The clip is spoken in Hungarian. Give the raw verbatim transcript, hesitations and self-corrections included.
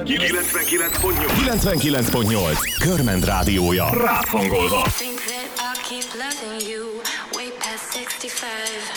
kilencvenkilenc pont nyolc kilencvenkilenc pont nyolc Körment rádiója. Ráthangolva. Think that I'll keep loving you way past sixty-five.